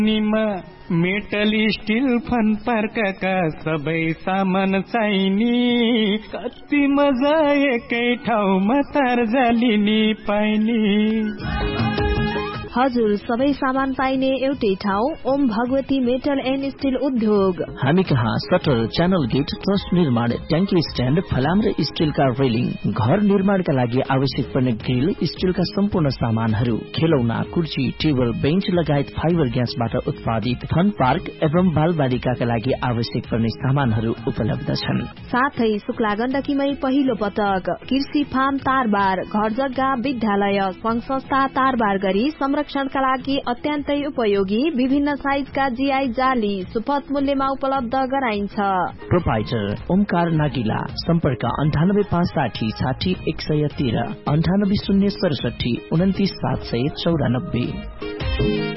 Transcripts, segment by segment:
Metal still fun पार्कका सबै सामान चाहिने कति मजा एकै ठाउँमा तार जालिनी पाइने। हजुर सबै सामान पाइने एउटै ठाउँ Om Bhagwati metal and still उद्योग। हामी कहाँ सटर, च्यानल गेट, ट्रस निर्माण, ट्याङ्की स्ट्यान्ड, फलाम र स्टिलका रेलिङ, घर निर्माणका लागि आवश्यक पर्ने ग्रिल, स्टिलका सम्पूर्ण सामानहरू, खेलौना, कुर्सी, टेबल, बेन्च लगायत फाइबर ग्यासबाट उत्पादित फन पार्क एवं बालबालिकाका लागि आवश्यक पर्ने सामानहरू उपलब्ध छन्। साथै शुक्ला गण्डकीमै पहिलो पटक कृषि फार्म तारबार, घर जग्गा, विद्यालय, संघ संस्था तारबार गरी संरक्षणका लागि अत्यन्तै उपयोगी विभिन्न साइजका जीआई जाली सुपथ मूल्यमा उपलब्ध गराइन्छ। प्रोपाइटर ओमकार नागिला, सम्पर्क 9856 60 113, 98 067 29 794।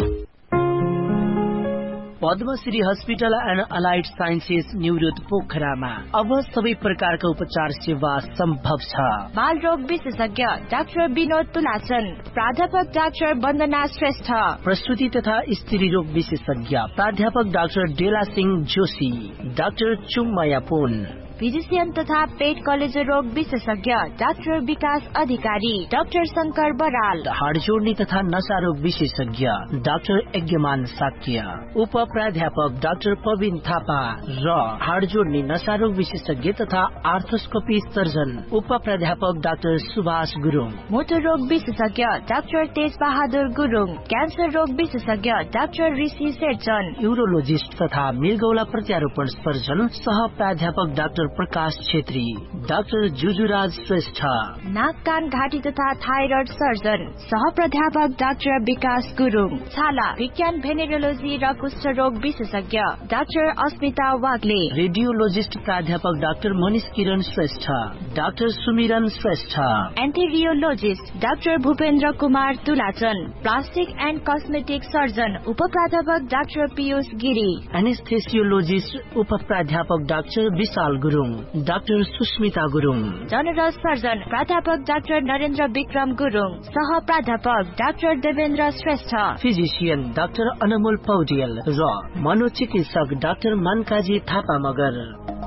Padmashri hospital and allied sciences New Road पोखरामा अब सबै प्रकारका उपचार सेवा सम्भव छ। बाल रोग विशेषज्ञ डाक्टर विनोद तुलाचन, प्राध्यापक डाक्टर वन्दना श्रेष्ठ, प्रसूति तथा स्त्री रोग विशेषज्ञ प्राध्यापक डाक्टर डेला सिंह जोशी, डाक्टर चुमया पुन, फिजिशियन तथा पेट कलेजो रोग विशेषज्ञ डाक्टर विकास अधिकारी, डाक्टर शंकर बराल, हाड जोड्ने तथा नशा रोग विशेषज्ञ डाक्टर यज्ञमान साक्य, उप प्राध्यापक डाक्टर प्रवीण थापा र हाड जोड्ने नशा रोग विशेषज्ञ तथा आर्थोस्कोपी सर्जन उप प्राध्यापक डाक्टर सुभाष गुरुङ, मोटर रोग विशेषज्ञ डाक्टर तेज बहादुर गुरुङ, क्यान्सर रोग विशेषज्ञ डाक्टर ऋषि शेरचन, यूरोलोजिस्ट तथा मृगौला प्रत्यारोपण सर्जन सह प्राध्यापक डाक्टर प्रकाश छेत्री, डाक्टर जुजुराज श्रेष्ठ, नाक कान घाँटी तथा थाइरोइड सर्जन सह प्राध्यापक डाक्टर विकास गुरुङ, छाला विज्ञान भेनेरोलोजी र कुष्ठ रोग विशेषज्ञ डाक्टर अस्मिता वाग्ले, रेडियोलोजिस्ट प्राध्यापक डाक्टर मनिष किरण श्रेष्ठ, डाक्टर सुमिरन Shrestha, एन्टेरियोलोजिस्ट doctor Bhupendra Kumar तुलाचन, plastic and cosmetic surgeon उप प्राध्यापक डाक्टर पीयूष गिरी, एनेस्थेसियोलोजिस्ट उप प्राध्यापक डाक्टर विशाल Gurung, doctor Susmita Gurung, general surgeon प्राध्यापक डाक्टर नरेन्द्र विक्रम गुरुङ, सह प्राध्यापक doctor Devendra Shrestha, physician doctor अनमोल पौडेल र मनोचिकित्सक doctor मनकाजी Thapa Magar.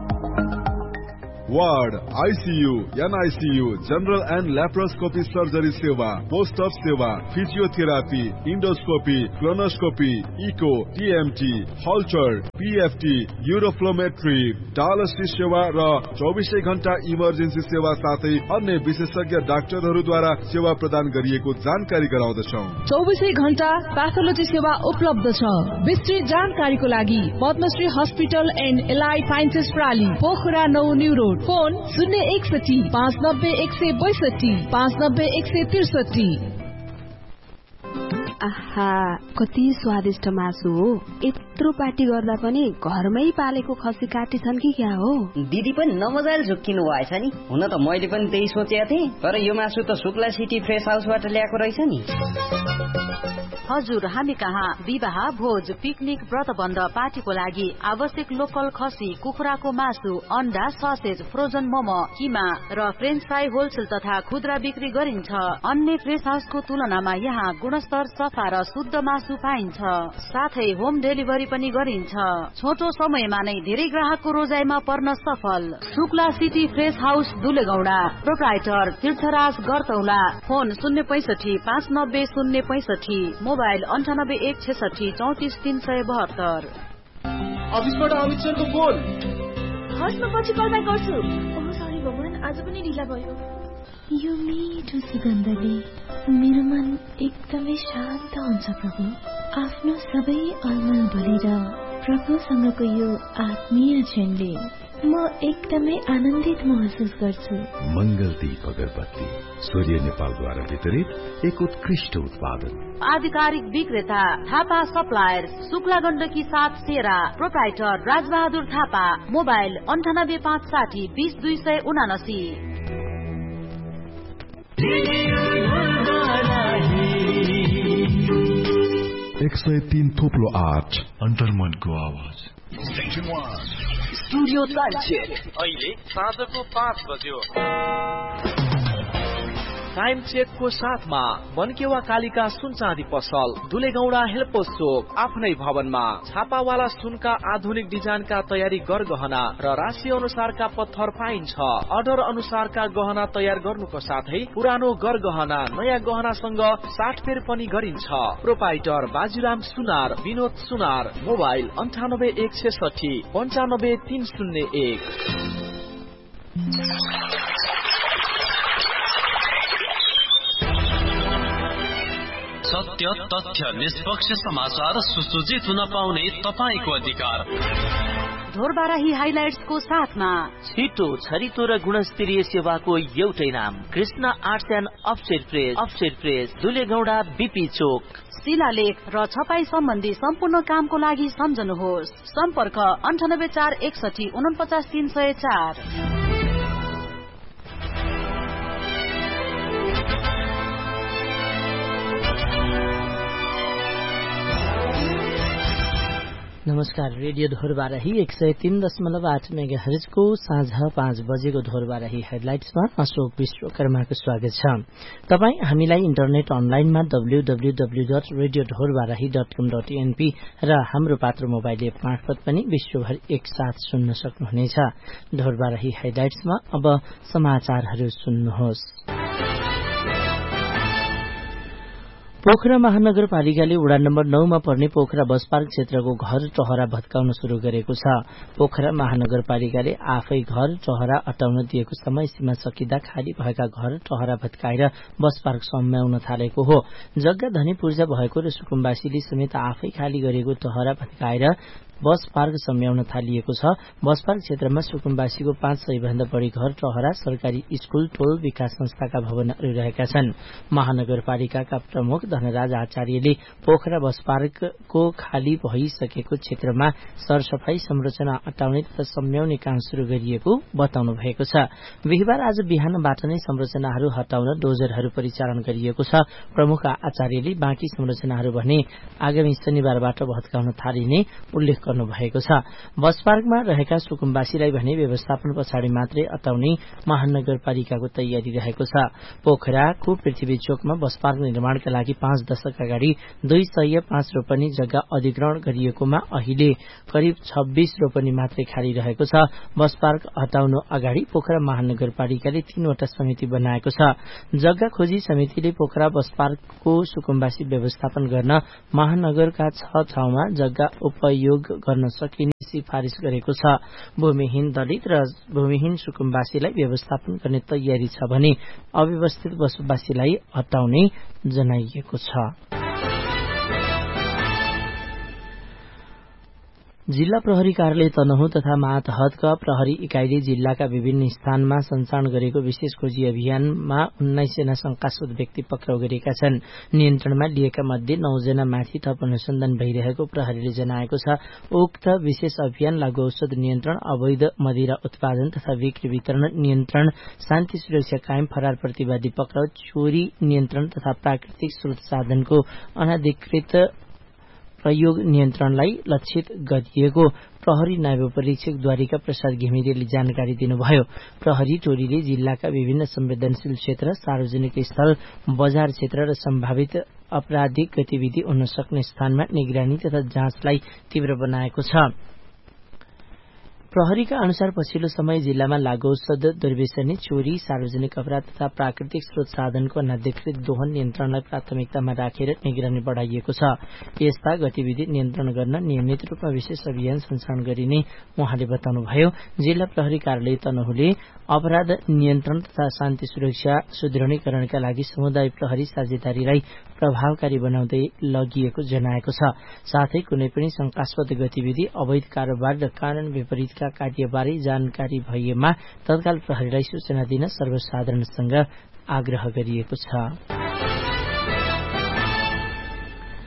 Ward, ICU, NICU, general and laparoscopy surgery सेवा, पोस्ट अप सेवा, physiotherapy, endoscopy, colonoscopy, eco, TMT, हल्चर, PFT, uroflowmetry, dialysis सेवा र 24 घण्टा इमर्जेन्सी सेवा साथै अन्य विशेषज्ञ डाक्टरहरूद्वारा सेवा प्रदान गरिएको जानकारी गराउँदछौँ। 24 घण्टा प्याथोलोजी सेवा उपलब्ध छ। विस्तृत जानकारीको लागि Padmashri hospital and allied sciences प्राली, Pokhara 9 new road, phone 061 590 162 590 163। आहा कति स्वादिष्ट मासु हो। यत्रो पार्टी गर्दा पनि घरमै पालेको खसी काटिछन् कि क्या हो? दिदी पनि नमजाले झुक्किनु भएछ नि। हुन त मैले पनि त्यही सोचेको थिएँ, तर यो मासु त शुक्ला सिटी फ्रेस हाउसबाट ल्याएको रहेछ नि। हजुर, हामी कहाँ विवाह, भोज, पिकनिक, व्रतबन्ध, पार्टीको लागि आवश्यक लोकल खसी, कुखुराको मासु, अन्डा, ससेज, फ्रोजन मोमो, किमा र फ्रेन्च फ्राई होलसेल तथा खुद्रा बिक्री गरिन्छ। अन्य फ्रेस हाउसको तुलनामा यहाँ गुणस्तर, सफा र शुद्ध मासु पाइन्छ। साथै होम डेलिभरी पनि गरिन्छ। छोटो समयमा नै धेरै ग्राहकको रोजाइमा पर्न सफल। Shukla city fresh house दुलेगौडा, proprietor तीर्थराज गरतौला, फोन 065 590 065, मोबाइल 98 166 34 372। अफिसबाट अमित सरको फोन। हस्, म पछि कल ब्याक गर्छु। ओह सरी भगवान, आज पनि ढिला भयो। यो मिठो सुगन्धले मेरो मन एकदमै शान्त हुन्छ प्रभु। आफ्नो सबै अलमल भुलेर प्रभुसँगको यो आत्मीय क्षणले म एकदमै आनन्दित महसुस गर्छु। मंगलदीप अगरबत्ती, सूर्य नेपालद्वारा वितरित एक उत्कृष्ट उत्पादन। आधिकारिक विक्रेता थापा सप्लायर्स, शुक्ला गण्डकी 7 सेरा, प्रोप्राइटर राजबहादुर थापा, मोबाइल 98 560 20 279। 103 थोप्लो 8 अन्तर्मनको आवाज। स्टुडियो टाइम चेक अहिले साँझको 5 बज्यो। टाइम चेकको साथमा बनकेवा कालिका सुनचाँदी पसल, दुलेगौडा हेल्पोस चोक, आफ्नै भवनमा छापावाला सुनका आधुनिक डिजाइनका तयारी गरगहना र राशि अनुसारका पत्थर पाइन्छ। अर्डर अनुसारका गहना तयार गर्नुको साथै पुरानो गरगहना नयाँ गहनासँग साटफेर पनि गरिन्छ। प्रोपाइटर बाजुराम सुनार, विनोद सुनार, मोबाइल 9816 95301। सत्य, तथ्य, निष्पक्ष समाचार सुसज्जित हुन पाउने तपाईको अधिकार। ढोरबाराही हाइलाइट्सको साथमा छिटो, छरितो र गुणस्तरीय सेवाको एउटै नाम, Krishna arts and offset press, दुलेगौडा BP चोक। शिलालेख र छपाई सम्बन्धी सम्पूर्ण कामको लागि सम्झनुहोस्। सम्पर्क 9841 49304। नमस्कार, रेडियो ढोरबाराही 103.8 मेगाहर्जको साँझ 5 बजेको ढोरबाराही हेडलाइट्समा अशोक विश्वकर्माको स्वागत छ। तपाई हामीलाई इन्टरनेट अनलाइनमा www.radiodhorbarahi.com.np र हाम्रो पात्र मोबाइल एप मार्फत पनि विश्वभर एकसाथ सुन्न सक्नुहुनेछ। ढोरबाराही हेडलाइट्समा अब समाचारहरू सुन्नुहोस्। पोखरा महानगरपालिकाले वडा नम्बर 9 मा पर्ने पोखरा बस पार्क क्षेत्रको घर टहरा भत्काउन शुरू गरेको छ। पोखरा महानगरपालिकाले आफै घर टहरा हटाउन दिएको समय सीमा सकिँदा खाली भएका घर टहरा भत्काएर बस पार्क सम्याउन थालेको हो। जग्गा धनी पूर्जा भएको र सुकुम्बासीले समेत आफै खाली गरेको टहरा भत्काएर बस पार्क सम्याउन थालिएको छ। बस पार्क क्षेत्रमा सुकुम्बासीको 500 भन्दा बढी घर टहरा, सरकारी स्कूल, टोल विकास संस्थाका भवनहरू रहेका छन्। महानगरपालिकाका प्रमुख धनराज आचार्यले पोखरा बस पार्कको खाली भइसकेको क्षेत्रमा सरसफाई, संरचना हटाउने तथा सम्याउने काम शुरू गरिएको बताउनु भएको छ। बिहिबार आज बिहानबाट नै संरचनाहरू हटाउन डोजरहरू परिचालन गरिएको छ। प्रमुख आचार्यले बाँकी संरचनाहरू भने आगामी शनिबारबाट भत्काउन थालिने उल्लेख गर्नु भएको छ। बस पार्कमा रहेका सुकुम्बासीलाई भने व्यवस्थापन पछाडि मात्रै हटाउने महानगरपालिकाको तयारी रहेको छ। पोखराको पृथ्वी चोकमा बस पार्क निर्माणका लागि 5 दशक अगाडि 205 रोपनी जग्गा अधिग्रहण गरिएकोमा अहिले करिब 26 रोपनी मात्रै खाली रहेको छ। बस पार्क हटाउनु अगाडि पोखरा महानगरपालिकाले 3 वटा समिति बनाएको छ। जग्गा खोजी समितिले पोखरा बस पार्कको सुकुम्बासी व्यवस्थापन गर्न महानगरका 6 ठाउँमा जग्गा उपयोग गर्न सकिने सिफारिश गरेको छ। भूमिहीन दलित र भूमिहीन सुकुम्बासीलाई व्यवस्थापन गर्ने तयारी छ भने अव्यवस्थित बसोबासीलाई हटाउने जनाइएको छ। जिल्ला प्रहरी कार्यालय तनहुँ तथा मातहतका प्रहरी इकाइले जिल्लाका विभिन्न स्थानमा सञ्चालन गरेको विशेष खोजी अभियानमा 19 जना शंकास्पद व्यक्ति पक्राउ गरेका छन्। नियन्त्रणमा लिएका मध्ये 9 जना माथि थप अनुसन्धान भइरहेको प्रहरीले जनाएको छ। उक्त विशेष अभियान लागू औषध नियन्त्रण, अवैध मदिरा उत्पादन तथा बिक्री वितरण नियन्त्रण, शान्ति सुरक्षा कायम, फरार प्रतिवादी पक्राउ, चोरी नियन्त्रण तथा प्राकृतिक स्रोत साधनको अनाधिकृत प्रयोग नियन्त्रणलाई लक्षित गरिएको प्रहरी नायब परीक्षक द्वारिका प्रसाद घिमिरेले जानकारी दिनुभयो। प्रहरी टोलीले जिल्लाका विभिन्न संवेदनशील क्षेत्र, सार्वजनिक स्थल, बजार क्षेत्र र सम्भावित आपराधिक गतिविधि हुन सक्ने स्थानमा निगरानी तथा जाँचलाई तीव्र बनाएको छ। प्रहरीका अनुसार पछिल्लो समय जिल्लामा लागू औषध दुर्व्यसनी, चोरी, सार्वजनिक अपराध तथा प्राकृतिक स्रोत साधनको अनाधिकृत दोहन नियन्त्रणलाई प्राथमिकतामा राखेर निगरानी बढाइएको छ। यस्ता गतिविधि नियन्त्रण गर्न नियमित रूपमा विशेष अभियान सञ्चालन गरिने उहाँले बताउनुभयो। जिल्ला प्रहरी कार्यालय तनहुँले अपराध नियन्त्रण तथा शान्ति सुरक्षा सुदृढीकरणका लागि समुदाय प्रहरी साझेदारीलाई प्रभावकारी बनाउँदै लगिएको जनाएको छ। साथै कुनै पनि शंकास्पद गतिविधि, अवैध कारोबार र कानून विपरीतका कार्यबारे जानकारी भएमा तत्काल प्रहरीलाई सूचना दिन सर्वसाधारणसँग आग्रह गरिएको छ।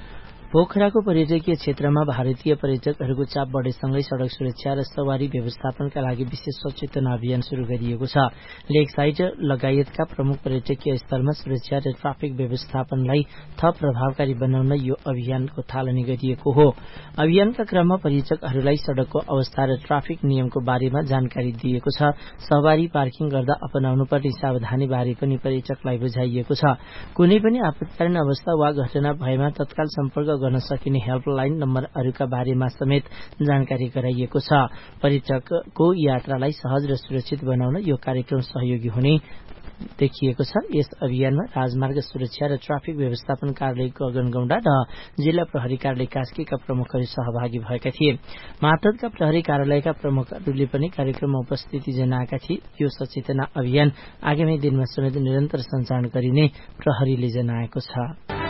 पोखराको पर्यटकीय क्षेत्रमा भारतीय पर्यटकहरूको चाप बढेसँगै सड़क सुरक्षा र सवारी व्यवस्थापनका लागि विशेष सचेतना अभियान शुरू गरिएको छ। लेक साइड लगायतका प्रमुख पर्यटकीय स्थलमा सुरक्षा र ट्राफिक व्यवस्थापनलाई थप प्रभावकारी बनाउन यो अभियानको थालनी गरिएको हो। अभियानका क्रममा पर्यटकहरूलाई सड़कको अवस्था र ट्राफिक नियमको बारेमा जानकारी दिएको छ। सवारी पार्किङ गर्दा अपनाउनुपर्ने सावधानी बारे पनि पर्यटकलाई बुझाइएको छ। कुनै पनि आपतकालीन अवस्था वा घटना भएमा तत्काल सम्पर्क गर्न सकिने हेल्पलाइन नम्बरहरूका बारेमा समेत जानकारी गराइएको छ। पर्यटकको यात्रालाई सहज र सुरक्षित बनाउन यो कार्यक्रम सहयोगी हुने देखिएको छ। यस अभियानमा राजमार्ग सुरक्षा र ट्राफिक व्यवस्थापन कार्यालय गगनगौंडा र जिल्ला प्रहरी कार्यालय कास्कीका प्रमुखहरू सहभागी भएका थिए। मातहतका प्रहरी कार्यालयका प्रमुखहरूले पनि कार्यक्रममा उपस्थिति जनाएका थिए। यो सचेतना अभियान आगामी दिनमा समेत निरन्तर सञ्चालन गरिने प्रहरीले जनाएको छ।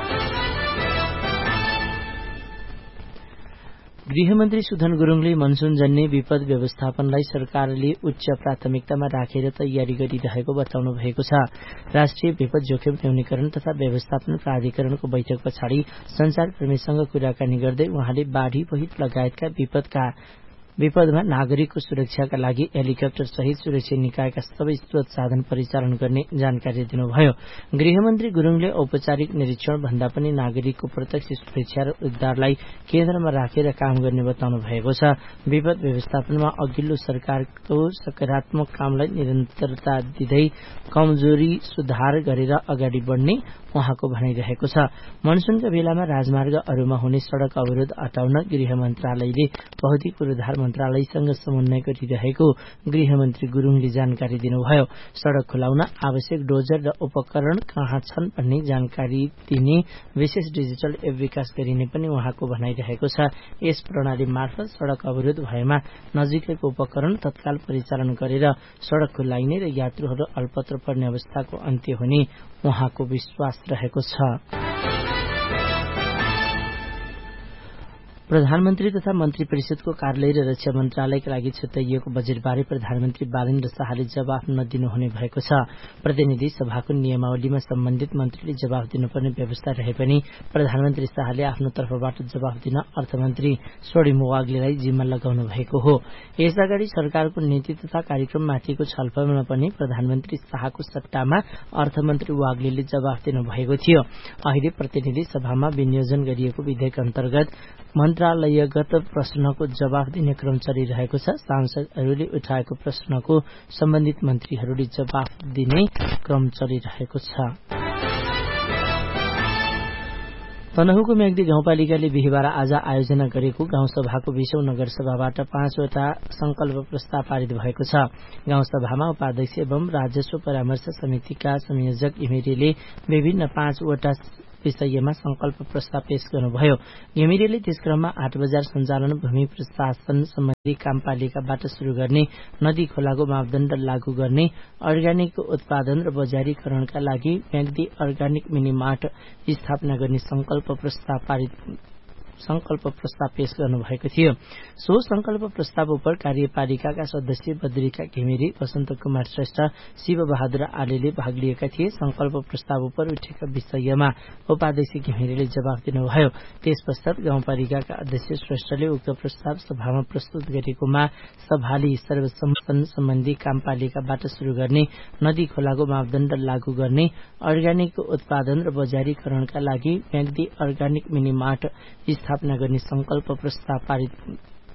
गृहमन्त्री सुधन गुरूङले मनसूनजन्य विपद व्यवस्थापनलाई सरकारले उच्च प्राथमिकतामा राखेर तयारी गरिरहेको बताउनु भएको छ। राष्ट्रिय विपद जोखिम न्यूनीकरण तथा व्यवस्थापन प्राधिकरणको बैठक पछाडि संचारकर्मीसँग कुराकानी गर्दै उहाँले बाढ़ी पहिरो लगायतका विपदमा नागरिकको सुरक्षाका लागि हेलिकप्टर सहित सुरक्षा निकायका सबै स्रोत साधन परिचालन गर्ने जानकारी दिनुभयो। गृहमन्त्री गुरूङले औपचारिक निरीक्षण भन्दा पनि नागरिकको प्रत्यक्ष सुरक्षा र उद्धारलाई केन्द्रमा राखेर काम गर्ने बताउनु भएको छ। विपद व्यवस्थापनमा अघिल्लो सरकारको सकारात्मक कामलाई निरन्तरता दिँदै कमजोरी सुधार गरेर अगाडि बढ्ने उहाँको भनाइरहेको छ। मनसूनका बेलामा राजमार्गहरूमा हुने सड़क अवरोध हटाउन गृह मन्त्रालयले भौतिक पूर्वाधार मन्त्रालयसँग समन्वय गरिरहेको गृहमन्त्री गुरूङले जानकारी दिनुभयो। सड़क खुलाउन आवश्यक डोजर र उपकरण कहाँ छन् भन्ने जानकारी दिने विशेष डिजिटल एप विकास गरिने पनि उहाँको भनाइरहेको छ। यस प्रणाली मार्फत सड़क अवरोध भएमा नजिकैको उपकरण तत्काल परिचालन गरेर सड़क खुलाइने र यात्रुहरू अल्पत्र पर्ने अवस्थाको अन्त्य हुने उहाँको विश्वास रहेको छ। प्रधानमन्त्री तथा मन्त्री परिषदको कार्यालय र रक्षा मन्त्रालयका लागि छुट्याइएको बजेटबारे प्रधानमन्त्री बालेन्द्र शाहले जवाफ नदिनुहुने भएको छ। प्रतिनिधि सभाको नियमावलीमा सम्बन्धित मन्त्रीले जवाफ दिनुपर्ने व्यवस्था रहे पनि प्रधानमन्त्री शाहले आफ्नो तर्फबाट जवाफ दिन अर्थमन्त्री स्वर्णिम वाग्लेलाई जिम्मा लगाउनु भएको हो। यसअगाडि सरकारको नीति तथा कार्यक्रममाथिको छलफलमा पनि प्रधानमन्त्री शाहको सट्टामा अर्थमन्त्री वाग्लेले जवाफ दिनुभएको थियो। अहिले प्रतिनिधि सभामा विनियोजन गरिएको विधेयक अन्तर्गत मन्त्रालयगत प्रश्नको जवाफ दिने क्रम चलिरहेको छ। सांसदहरूले उठाएको प्रश्नको सम्बन्धित मन्त्रीहरूले जवाफ दिने क्रम चलिरहेको छ। तनहुको मेग्दी गाउँपालिकाले बिहिबार आज आयोजना गरेको गाउँसभाको 20औं नगरसभाबाट 5वटा संकल्प प्रस्ताव पारित भएको छ। गाउँसभामा उपाध्यक्ष एवं राजस्व परामर्श समितिका संयोजक घिमिरेले विभिन्न 5वटा विषयमा संकल्प प्रस्ताव पेश गर्नुभयो। घिमिरेले त्यस क्रममा 8 बजार सञ्चालन, भूमि प्रशासन सम्बन्धी कामपालिकाबाट शुरू गर्ने, नदी खोलाको मापदण्ड लागू गर्ने, अर्ग्यानिक उत्पादन र बजारीकरणका लागि मेग्दी अर्ग्यानिक मिनी मार्ट स्थापना गर्ने संकल्प प्रस्ताव पेश गर्नुभएको थियो। सो संकल्प प्रस्ताव उप कार्यपालिकाका सदस्य बद्रिका घिमिरे, वसन्त कुमार श्रेष्ठ, शिव बहादुर आलेले भाग लिएका थिए। संकल्प प्रस्ताव उप उठेका विषयमा उपाध्यक्ष घिमिरेले जवाफ दिनुभयो। त्यस पश्चात गाउँपालिकाका अध्यक्ष श्रेष्ठले उक्त प्रस्ताव सभामा प्रस्तुत गरेकोमा सभाले सर्वसम्मत सम्बन्धी कामपालिकाबाट शुरू गर्ने, नदी खोलाको मापदण्ड लागू गर्ने, अर्ग्यानिक उत्पादन र बजारीकरणका लागि मेग्दी अर्ग्यानिक मिनी मार्ट स्थापना गर्ने संकल्प प्रस्ताव पारित